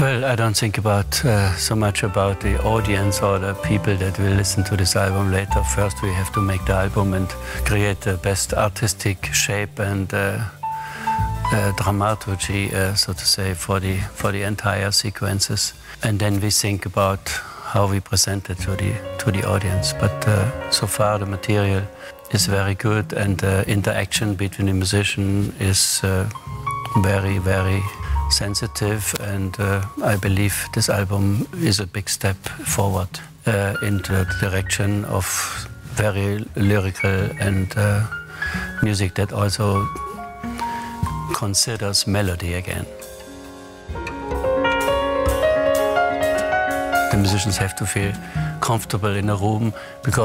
Well, I don't think about so much about the audience or the people that will listen to this album later. First, we have to make the album and create the best artistic shape and dramaturgy, so to say, for the entire sequences. And then we think about how we present it to the audience. But so far, the material is very good, and the interaction between the musician is very, very sensitive, and I believe this album is a big step forward into the direction of very lyrical and music that also considers melody again. The musicians have to feel comfortable in a room because